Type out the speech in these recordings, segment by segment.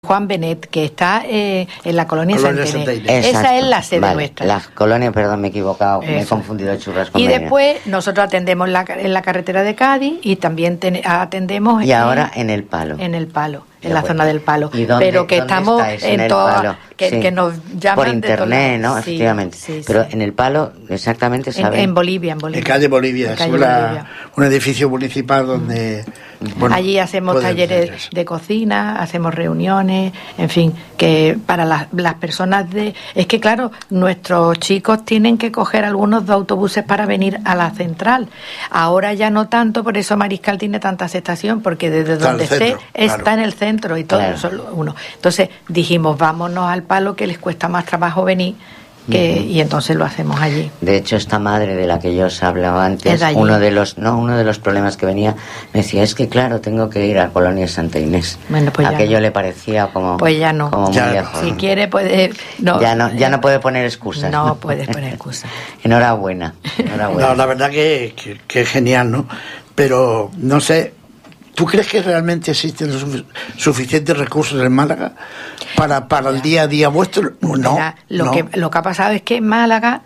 Juan Benet, que está en la colonia Santa Inés. Esa es la sede nuestra. La colonia, perdón, me he equivocado, me he confundido churras con Y Medina. después nosotros atendemos en la carretera de Cádiz y también atendemos y ahora en El Palo. En El Palo, en la zona del Palo. ¿Y dónde, pero que dónde estamos en todas, sí. que nos llaman por de internet, ¿no? Sí, efectivamente. sí, pero sí. en El Palo, exactamente, ¿saben? En Bolivia. En calle Bolivia, es un edificio municipal donde... Bueno, allí hacemos talleres de cocina, hacemos reuniones, en fin, que para las personas de... Es que claro, nuestros chicos tienen que coger algunos de autobuses para venir a la central. Ahora ya no tanto, por eso Mariscal tiene tanta aceptación, porque desde donde esté está en el centro y todo, solo uno. Entonces dijimos, vámonos al Palo, que les cuesta más trabajo venir. Y entonces lo hacemos allí. De hecho, esta madre de la que yo os hablaba antes, uno de los problemas que venía, me decía, es que claro, tengo que ir a Colonia Santa Inés. Bueno, pues aquello no. le parecía como, pues ya no. como ya muy lejos. Si quiere puede... No, ya no puede poner excusas. No puedes poner excusas. Enhorabuena. No, la verdad que es genial, ¿no? Pero, no sé, ¿tú crees que realmente existen los suficientes recursos en Málaga para el día a día vuestro? No. Mira, lo que ha pasado es que Málaga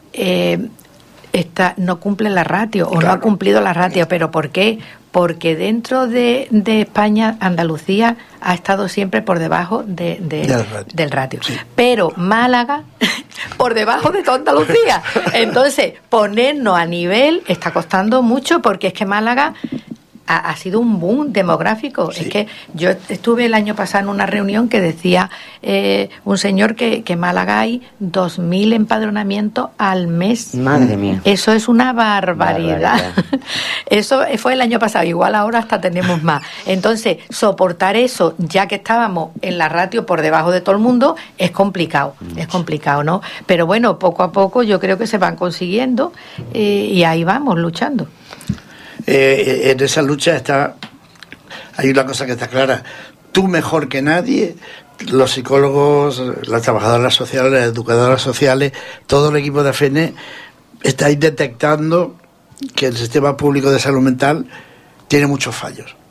no cumple la ratio, o no ha cumplido la ratio. ¿Pero por qué? Porque dentro de España, Andalucía ha estado siempre por debajo del ratio. Sí. Pero Málaga, por debajo de toda Andalucía. Entonces, ponernos a nivel está costando mucho, porque es que Málaga... Ha sido un boom demográfico. Sí. Es que yo estuve el año pasado en una reunión que decía un señor que en Málaga hay 2.000 empadronamientos al mes. Madre mía. Eso es una barbaridad. Eso fue el año pasado. Igual ahora hasta tenemos más. Entonces, soportar eso, ya que estábamos en la ratio por debajo de todo el mundo, es complicado. Es complicado, ¿no? Pero bueno, poco a poco yo creo que se van consiguiendo y ahí vamos, luchando. En esa lucha hay una cosa que está clara: tú mejor que nadie, los psicólogos, las trabajadoras sociales, las educadoras sociales, todo el equipo de AFENE estáis detectando que el sistema público de salud mental tiene muchos fallos.